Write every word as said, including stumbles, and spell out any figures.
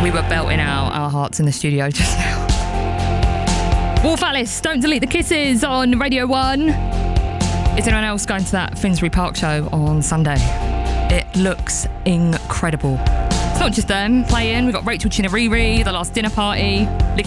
We were belting out our hearts in the studio just now. Wolf Alice, Don't Delete the Kisses on Radio one. Is anyone else going to that Finsbury Park show on Sunday? It looks incredible. It's not just them playing. We've got Rachel Chinariri, The Last Dinner Party, Licky